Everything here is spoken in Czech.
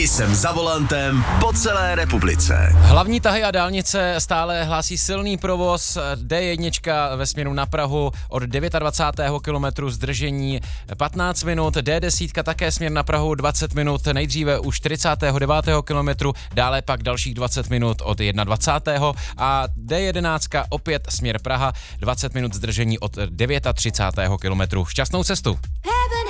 I jsem za volantem po celé republice. Hlavní tahy a dálnice stále hlásí silný provoz. D1 ve směru na Prahu od 29. kilometru zdržení 15 minut. D10 také směr na Prahu 20 minut, nejdříve u 49. kilometru, dále pak dalších 20 minut od 21. A D11 opět směr Praha 20 minut zdržení od 39. kilometru. Šťastnou cestu.